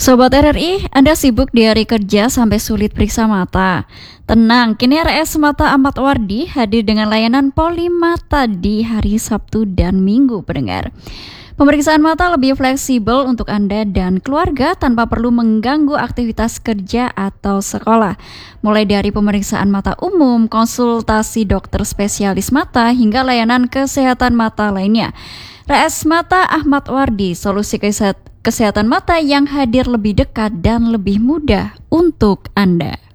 Sobat RRI, Anda sibuk di hari kerja sampai sulit periksa mata? Tenang, kini RS Mata Ahmad Wardi hadir dengan layanan poli mata di hari Sabtu dan Minggu, pendengar. Pemeriksaan mata lebih fleksibel untuk Anda dan keluarga tanpa perlu mengganggu aktivitas kerja atau sekolah. Mulai dari pemeriksaan mata umum, konsultasi dokter spesialis mata, hingga layanan kesehatan mata lainnya. RS Mata Ahmad Wardi, solusi kesehatan mata yang hadir lebih dekat dan lebih mudah untuk Anda.